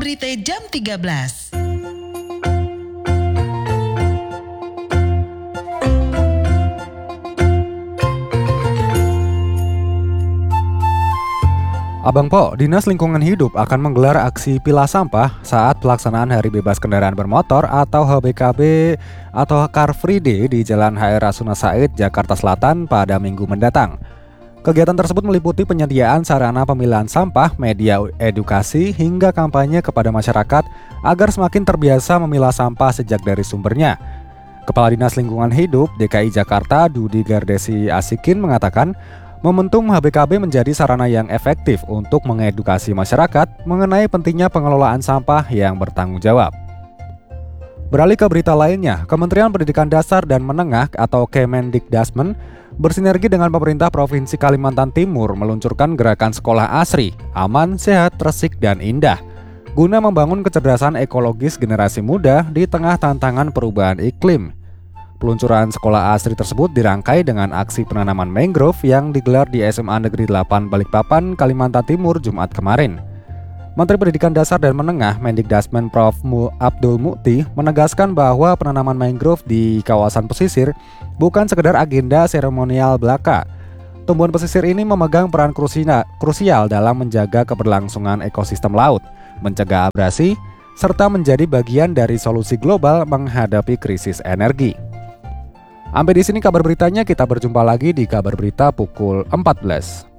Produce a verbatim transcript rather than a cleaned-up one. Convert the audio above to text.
berita jam tiga belas. Abang Po, Dinas Lingkungan Hidup akan menggelar aksi pilah sampah saat pelaksanaan Hari Bebas Kendaraan Bermotor atau H B K B atau Car Free Day di Jalan H R Rasuna Said, Jakarta Selatan pada minggu mendatang. Kegiatan tersebut meliputi penyediaan sarana pemilahan sampah, media edukasi, hingga kampanye kepada masyarakat agar semakin terbiasa memilah sampah sejak dari sumbernya. Kepala Dinas Lingkungan Hidup D K I Jakarta, Dudi Gardesi Asikin, mengatakan momentum H B K B menjadi sarana yang efektif untuk mengedukasi masyarakat mengenai pentingnya pengelolaan sampah yang bertanggung jawab. Beralih ke berita lainnya, Kementerian Pendidikan Dasar dan Menengah atau Kemendikdasmen bersinergi dengan pemerintah Provinsi Kalimantan Timur meluncurkan gerakan sekolah asri, aman, sehat, resik, dan indah guna membangun kecerdasan ekologis generasi muda di tengah tantangan perubahan iklim. Peluncuran sekolah asri tersebut dirangkai dengan aksi penanaman mangrove yang digelar di S M A Negeri delapan Balikpapan, Kalimantan Timur, Jumat kemarin. Menteri Pendidikan Dasar dan Menengah Mendikdasmen Profesor Abdul Mukti menegaskan bahwa penanaman mangrove di kawasan pesisir bukan sekedar agenda seremonial belaka. Tumbuhan pesisir ini memegang peran krusial dalam menjaga keberlangsungan ekosistem laut, mencegah abrasi, serta menjadi bagian dari solusi global menghadapi krisis energi. Sampai di sini kabar beritanya, kita berjumpa lagi di kabar berita pukul empat belas.